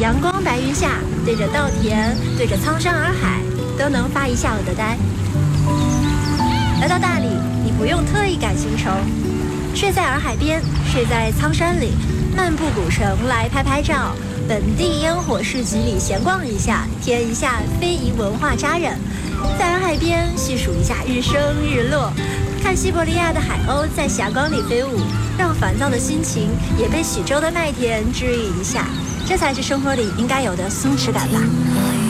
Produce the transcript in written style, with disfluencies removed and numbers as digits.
阳光白云下，对着稻田，对着苍山洱海，都能发一下午的呆。来到大理，你不用特意赶行程，睡在洱海边，睡在苍山里，漫步古城来拍拍照，本地烟火市集里闲逛一下，添一下非遗文化扎染，在洱海边细数一下日升日落，看西伯利亚的海鸥在霞光里飞舞，让烦躁的心情也被许州的麦田治愈一下，这才是生活里应该有的松弛感吧。